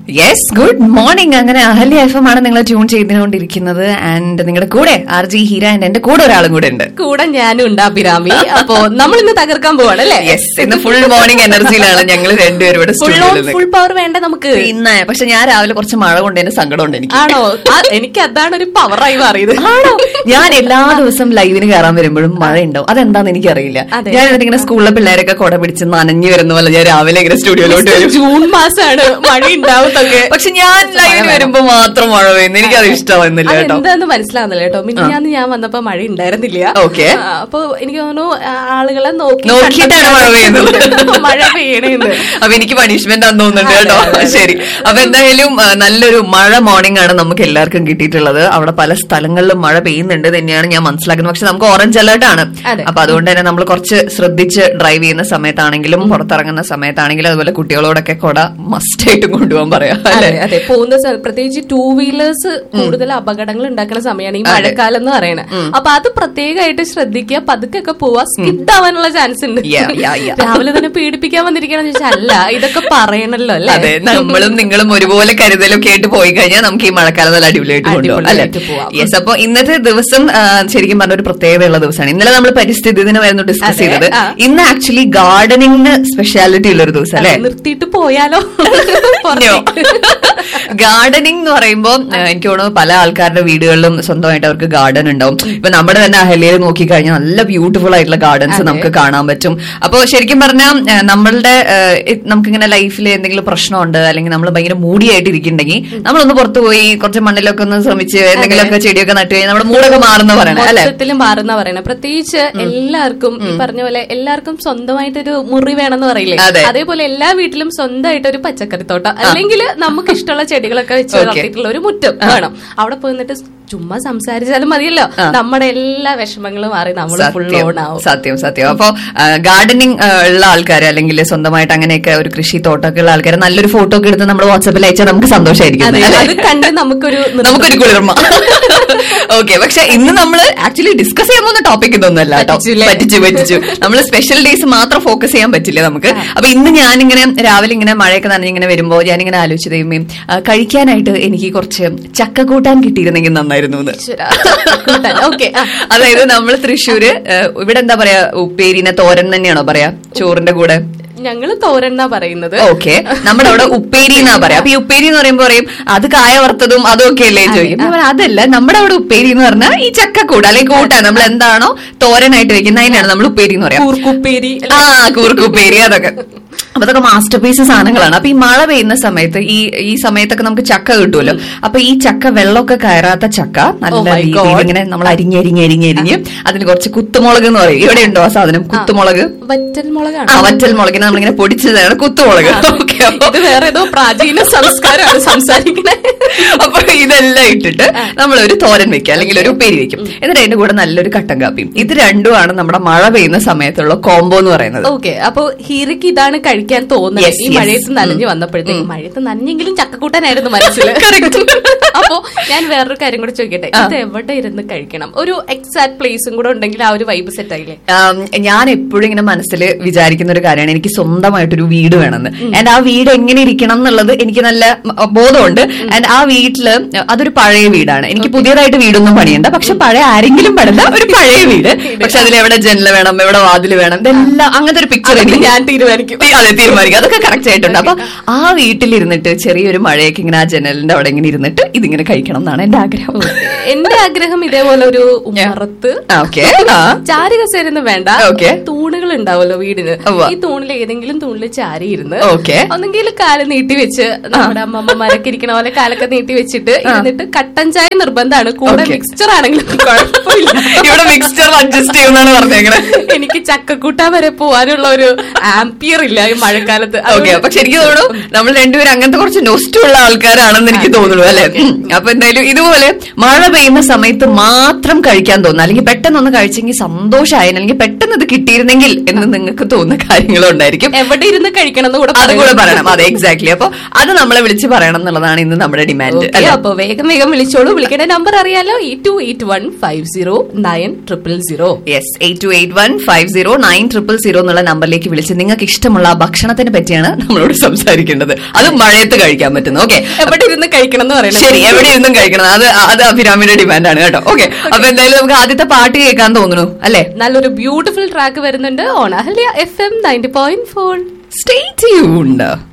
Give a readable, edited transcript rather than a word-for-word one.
Yes, good morning. അങ്ങനെ Ahalya FM ആണ് നിങ്ങൾ ട്യൂൺ ചെയ്തുകൊണ്ടിരിക്കുന്നത്. ആൻഡ് നിങ്ങളുടെ കൂടെ RJ ഹീര ആൻഡ് എന്റെ കൂടെ ഒരാളും കൂടെ ഉണ്ട്. കൂടെ ഞാനും ഉണ്ട്, അഭിരാമി. അപ്പോ നമ്മൾ ഇന്ന് തകർക്കാൻ പോവാണ് അല്ലേ? യെസ്, ഇന്ന് ഫുൾ മോർണിംഗ് എനർജിയിലാണ് ഞങ്ങൾ രണ്ടുപേരും ഇവിടെ സ്റ്റുഡിയോയിൽ. ഫുൾ പവർ വേണ്ട നമുക്ക് ഇന്ന്. പക്ഷെ ഞാൻ രാവിലെ കുറച്ച് മഴ കൊണ്ടതിന് സങ്കടമുണ്ട് എനിക്ക്. ആണോ? എനിക്ക് അതാണ് ഒരു പവറായി മാറിയത്. ആണോ? ഞാൻ എല്ലാ ദിവസവും ലൈവിന് കയറാൻ വരുമ്പോഴും മഴ ഉണ്ടാവും. അതെന്താന്ന് എനിക്കറിയില്ല. ഞാൻ ഇങ്ങനെ സ്കൂളിലെ പിള്ളേരൊക്കെ കൊട പിടിച്ച് നനഞ്ഞു വരുന്ന പോലെ ഞാൻ രാവിലെ ഇങ്ങനെ സ്റ്റുഡിയോയിലോട്ട് വരും. ജൂൺ മാസമാണ്, മഴ ഉണ്ടാവുന്നൊക്കെ. പക്ഷെ ഞാൻ ലൈവിന് വരുമ്പോ മാത്രം മഴ പെയ്യുന്നു. എനിക്കത് ഇഷ്ടമാവുന്നില്ല കേട്ടോ. എന്താന്ന് മനസ്സിലാവുന്നില്ല കേട്ടോ. മിനിഞ്ഞാന്ന് ഞാൻ വന്നപ്പോ മഴ ഉണ്ടായിരുന്നില്ല. ഓക്കെ. അപ്പൊ എനിക്ക് തോന്നുന്നു ആളുകളെ നോക്കിയിട്ടാണ് മഴ പെയ്യുന്നത്. മഴ പെയ്യണേന്ന്. അപ്പൊ എനിക്ക് പണിഷ്മെന്റ് ആണെന്ന് തോന്നുന്നുണ്ട് കേട്ടോ. ശരി, അപ്പൊ എന്തായാലും നല്ലൊരു മഴ മോർണിംഗ് ആണ് നമുക്ക് എല്ലാവർക്കും കിട്ടിയിട്ടുള്ളത്. അവിടെ പല സ്ഥലങ്ങളിലും മഴ പെയ്യുന്നുണ്ട് തന്നെയാണ് ഞാൻ മനസ്സിലാക്കുന്നത്. പക്ഷെ നമുക്ക് ഓറഞ്ച് അലേർട്ട് ആണ്. അപ്പൊ അതുകൊണ്ട് തന്നെ നമ്മൾ കുറച്ച് ശ്രദ്ധിച്ച് ഡ്രൈവ് ചെയ്യുന്ന സമയത്താണെങ്കിലും പുറത്തിറങ്ങുന്ന സമയത്താണെങ്കിലും അതുപോലെ കുട്ടികളോടൊക്കെ കൊട മസ്റ്റ് ആയിട്ട് കൊണ്ടുപോകാൻ പറയാം. അതെ, പോകുന്ന പ്രത്യേകിച്ച് 2 വീലേഴ്സ് കൂടുതൽ അപകടങ്ങൾ ഉണ്ടാക്കുന്ന സമയമാണ് ഈ മഴക്കാലം എന്ന് പറയുന്നത്. അപ്പൊ അത് പ്രത്യേകമായിട്ട് ശ്രദ്ധിക്കുക. പതുക്കെ പോവാ, സ്കിഡ് ആവാനുള്ള ചാൻസ് ഉണ്ട്. രാവിലെ തന്നെ പീഡിപ്പിക്കാൻ വന്നിരിക്കണെന്ന് ചോദിച്ചാൽ അല്ല, ഇതൊക്കെ പറയണല്ലോ അല്ലെ. അതെ, നമ്മളും നിങ്ങളും ഒരുപോലെ കരുതലൊക്കെ ആയിട്ട് പോയി കഴിഞ്ഞാൽ നമുക്ക് ഈ മഴക്കാലം നല്ല അടിപൊളിയായിട്ട് കൊണ്ടുപോകാം അല്ലെ. യെസ്, അപ്പൊ ഇന്നത്തെ ദിവസം ശരിക്കും പറഞ്ഞ ഒരു പ്രത്യേകതയുള്ള ദിവസമാണ്. ഇന്നലെ നമ്മൾ പരിസ്ഥിതി ദിനമായിരുന്നു ഡിസ്കസ് ചെയ്തത്. ഇന്ന് ആക്ച്വലി ഗാർഡനിങ്ങിന് സ്പെഷ്യാലിറ്റി ഉള്ള ഒരു ദിവസം അല്ലെ. നിർത്തിയിട്ട് പോയാലോ? ഗാർഡനിങ് എന്ന് പറയുമ്പോൾ എനിക്ക് തോന്നുന്നു പല ആൾക്കാരുടെ വീടുകളിലും സ്വന്തമായിട്ട് അവർക്ക് ഗാർഡൻ ഉണ്ടാവും. ഇപ്പൊ നമ്മുടെ തന്നെ അഹല്യയിൽ നോക്കിക്കഴിഞ്ഞാൽ നല്ല ബ്യൂട്ടിഫുൾ ആയിട്ടുള്ള ഗാർഡൻസ് നമുക്ക് കാണാൻ പറ്റും. അപ്പൊ ശരിക്കും പറഞ്ഞാൽ നമ്മളുടെ നമുക്കിങ്ങനെ ലൈഫിൽ എന്തെങ്കിലും പ്രശ്നമുണ്ട്, അല്ലെങ്കിൽ നമ്മൾ ഭയങ്കര മൂടിയായിട്ട് ഇരിക്കുന്നുണ്ടെങ്കിൽ നമ്മളൊന്ന് പുറത്തു പോയി കുറച്ച് മണ്ണിലൊക്കെ ഒന്ന് ശ്രമിച്ച് എന്തെങ്കിലുമൊക്കെ ചെടിയൊക്കെ നട്ടു കഴിഞ്ഞാൽ നമ്മുടെ മൂടൊക്കെ മാറുന്ന പറയണേ അല്ലെ. മാറുന്ന പറയണേ. പ്രത്യേകിച്ച് എല്ലാവർക്കും ഈ പറഞ്ഞ പോലെ എല്ലാവർക്കും സ്വന്തമായിട്ടൊരു മുറി വേണമെന്ന് പറയില്ലേ, അതേപോലെ എല്ലാ വീട്ടിലും സ്വന്തമായിട്ട് ഒരു പച്ചക്കറിത്തോട്ടം അല്ലെങ്കിൽ നമുക്ക് ഇഷ്ടമുള്ള ചെടികളൊക്കെ വെച്ച് വളർത്തിയിട്ടുള്ള ഒരു മുറ്റം വേണം. അവിടെ പോയിട്ട് ചുമ്മാ സംസാരിച്ചാലും മതിയല്ലോ, നമ്മുടെ എല്ലാ വിഷമങ്ങളും മാറി നമ്മൾ ഫുൾ ഓൺ ആവും. സത്യം സത്യം. അപ്പൊ ഗാർഡനിങ് ഉള്ള ആൾക്കാർ അല്ലെങ്കിൽ സ്വന്തമായിട്ട് അങ്ങനെയൊക്കെ ഒരു കൃഷി തോട്ടമൊക്കെ ഉള്ള ആൾക്കാർ നല്ലൊരു ഫോട്ടോ ഒക്കെ എടുത്ത് നമ്മൾ വാട്സാപ്പിൽ അയച്ചാൽ നമുക്ക് സന്തോഷമായിരിക്കും. അത് കണ്ട് നമുക്കൊരു കുളിർമ. ഓക്കെ, പക്ഷെ ഇന്ന് നമ്മൾ ആക്ച്വലി ഡിസ്കസ് ചെയ്യാൻ പോകുന്ന ടോപ്പിക് ഇതൊന്നുമല്ല കേട്ടോ. പറ്റിച്ചു. നമ്മൾ സ്പെഷ്യൽ ഡേയ്സ് മാത്രം ഫോക്കസ് ചെയ്യാൻ പറ്റില്ല നമുക്ക്. അപ്പൊ ഇന്ന് ഞാനിങ്ങനെ രാവിലെ ഇങ്ങനെ മഴയൊക്കെ നനഞ്ഞിങ്ങനെ വരുമ്പോ ഞാനിങ്ങനെ ആലോചിച്ചത് കഴിക്കാനായിട്ട് എനിക്ക് കുറച്ച് ചക്ക കൂട്ടാൻ കിട്ടിയിരുന്നെങ്കിൽ നന്നായിരുന്നു. അതായത് നമ്മൾ തൃശ്ശൂര് ഇവിടെ എന്താ പറയാ, ഉപ്പേരിനെ തോരൻ തന്നെയാണോ പറയാ ചോറിന്റെ കൂടെ? ഞങ്ങള് തോരൻ എന്നാ പറയുന്നത്. ഓക്കെ, നമ്മുടെ അവിടെ ഉപ്പേരി എന്നാ പറയാം. അപ്പൊ ഈ ഉപ്പേരി എന്ന് പറയുമ്പോ പറയും അത് കായ വറുത്തതും അതൊക്കെ അല്ലേ ചോദിക്കും. അതല്ല, നമ്മുടെ അവിടെ ഉപ്പേരി എന്ന് പറഞ്ഞാൽ ഈ ചക്കക്കൂട് അല്ലെങ്കിൽ കൂട്ടാൻ നമ്മൾ എന്താണോ തോരനായിട്ട് വെക്കുന്നത് അതിനാണ് നമ്മൾ ഉപ്പേരി എന്ന് പറയാം. കൂർക്കുപ്പേരി. കൂർക്കുപ്പേരി അതൊക്കെ. അപ്പൊ അതൊക്കെ മാസ്റ്റർ പീസ് സാധനങ്ങളാണ്. അപ്പൊ ഈ മഴ പെയ്യുന്ന സമയത്ത് ഈ സമയത്തൊക്കെ നമുക്ക് ചക്ക കിട്ടുമല്ലോ. അപ്പൊ ഈ ചക്ക വെള്ളമൊക്കെ കയറാത്ത ചക്ക നല്ല രീതിയിൽ ഇങ്ങനെ നമ്മൾ അരിഞ്ഞ് അതിന് കുറച്ച് കുത്തുമുളക് എന്ന് പറയും. ഇവിടെ ഉണ്ടോ ആ സാധനം? കുത്തുമുളക്, വറ്റൽ മുളകിനെ നമ്മളിങ്ങനെ പൊടിച്ചതാണ് കുത്തുമുളക്. ഇത് വേറെ ഏതോ പ്രാചീന സംസ്കാരമാണ് സംസാരിക്കുന്നത്. അപ്പൊ ഇതെല്ലാം ഇട്ടിട്ട് നമ്മളൊരു തോരൻ വെക്കുക അല്ലെങ്കിൽ ഒരു ഉപ്പേരി വെക്കും. എന്നിട്ട് അതിന്റെ കൂടെ നല്ലൊരു കട്ടൻ കാപ്പിയും. ഇത് രണ്ടുമാണ് നമ്മുടെ മഴ പെയ്യുന്ന സമയത്തുള്ള കോംബോ എന്ന് പറയുന്നത്. ഓക്കെ, അപ്പൊ ഹീരയ്ക്ക് ഇതാണ് കഴിക്കാൻ തോന്നുന്നത്. ഈ മഴയത്ത് നനഞ്ഞു വന്നപ്പോഴത്തേക്ക് മഴയത്ത് നനഞ്ഞെങ്കിലും ചക്കക്കൂട്ടാനായിരുന്നു മനസ്സിൽ. അപ്പൊ ഞാൻ വേറൊരു കാര്യം കൂടെ ചോദിക്കട്ടെ, ഇത് എവിടെ ഇരുന്ന് കഴിക്കണം? ഒരു എക്സാക്ട് പ്ലേസും കൂടെ ഉണ്ടെങ്കിൽ ആ ഒരു വൈബ് സെറ്റ് ആയില്ലേ? ഞാൻ എപ്പോഴും ഇങ്ങനെ മനസ്സിൽ വിചാരിക്കുന്ന ഒരു കാര്യമാണ്, എനിക്ക് സ്വന്തമായിട്ടൊരു വീട് വേണമെന്ന്. ആൻഡ് ആ വീട് എങ്ങനെ ഇരിക്കണം എന്നുള്ളത് എനിക്ക് നല്ല ബോധമുണ്ട്. ആൻഡ് ആ വീട്ടില് അതൊരു പഴയ വീടാണ്. എനിക്ക് പുതിയതായിട്ട് വീടൊന്നും പണിയണ്ട, പക്ഷെ പഴയ ആരെങ്കിലും പണിത ഒരു പഴയ വീട്. പക്ഷെ അതിലെവിടെ ജനല് വേണം, എവിടെ വാതില് വേണം, ഇതെല്ലാം അങ്ങനത്തെ ഒരു പിക്ചർ ഞാൻ തീരുമാനിക്കും. അതൊക്കെ കറക്റ്റ് ആയിട്ടുണ്ട്. അപ്പൊ ആ വീട്ടിലിരുന്നിട്ട് ചെറിയൊരു മഴയൊക്കെ ഇങ്ങനെ ആ ജനലിന്റെ അവിടെ ഇങ്ങനെ ഇരുന്നിട്ട് ഇതിങ്ങനെ കഴിക്കണം എന്നാണ് എന്റെ ആഗ്രഹം. എന്റെ ആഗ്രഹം ഇതേപോലെ ഒരു ഉമ്മറത്ത് ചാരുകസേരൊന്നും വേണ്ട, തൂണുകൾ ഉണ്ടാവുമല്ലോ വീടിന്. ഈ തൂണിൽ ഏതെങ്കിലും തൂണിൽ ചാരി ഇരുന്ന് ഒന്നെങ്കിൽ കാല് നീട്ടി വെച്ച് നമ്മുടെ അമ്മമ്മമാരൊക്കെ ഇരിക്കണ പോലെ കാലൊക്കെ നീട്ടി വെച്ചിട്ട് ഇരുന്നിട്ട് കട്ടൻ ചായ നിർബന്ധമാണ്. കൂടെ മിക്സ്ചർ ആണെങ്കിലും കുഴപ്പമില്ല. ഇവിടെ മിക്സ്ചർ അഡ്ജസ്റ്റ് ചെയ്യുന്നതാണ് പറഞ്ഞേക്കണേ. എനിക്ക് ചക്കക്കൂട്ടാൻ വരെ പോവാനുള്ള ഒരു ആംപിയർ ഇല്ല ഈ മഴക്കാലത്ത്. പക്ഷെ എനിക്ക് തോന്നുന്നു നമ്മൾ രണ്ടുപേരും അങ്ങനത്തെ കുറച്ച് നൊസ്റ്റുള്ള ആൾക്കാരാണെന്ന് എനിക്ക് തോന്നുന്നു അല്ലെ. അപ്പൊ എന്തായാലും ഇതുപോലെ മഴ പെയ്യുന്ന സമയത്ത് മാത്രം മാത്രം കഴിക്കാൻ തോന്നുന്നു, അല്ലെങ്കിൽ പെട്ടെന്ന് ഒന്ന് കഴിച്ചെങ്കിൽ സന്തോഷമായി, അല്ലെങ്കിൽ പെട്ടെന്ന് ഇത് കിട്ടിയിരുന്നെങ്കിൽ എന്ന് നിങ്ങൾക്ക് തോന്നുന്ന കാര്യങ്ങളുണ്ടായിരിക്കും. എവിടെ ഇരുന്ന് കഴിക്കണം എന്ന് കൂടെ അതുകൂടെ പറയണം. അതെ, എക്സാക്ട്ലി. അപ്പൊ അത് നമ്മളെ വിളിച്ച് പറയണം എന്നുള്ളതാണ് ഇന്ന് നമ്മുടെ ഡിമാൻഡ്. അപ്പൊ വേഗം വിളിച്ചോളൂ. വിളിക്കേണ്ട നമ്പർ അറിയാലോ, 8281509000. യെസ്, 8281509000 എന്നുള്ള നമ്പറിലേക്ക് വിളിച്ച് നിങ്ങൾക്ക് ഇഷ്ടമുള്ള ഭക്ഷണത്തിനെ പറ്റിയാണ് നമ്മളോട് സംസാരിക്കേണ്ടത്. അത് മഴയത്ത് കഴിക്കാൻ പറ്റുന്നു. ഓക്കെ, എവിടെ ഇരുന്ന് കഴിക്കണം എന്ന് പറയണം. ശരി, എവിടെ ഇരുന്നും കഴിക്കണം. അത് അഭിരാമിയുടെ ഡിമാൻഡാണ് കേട്ടോ. ഓക്കെ, അപ്പൊ എന്തായാലും നമുക്ക് ആദ്യത്തെ പാട്ട് കേൾക്കാൻ തോന്നുന്നു അല്ലെ? നല്ലൊരു ബ്യൂട്ടിഫുൾ ട്രാക്ക് വരുന്നുണ്ട് on Ahalya FM 90.4. Stay tuned.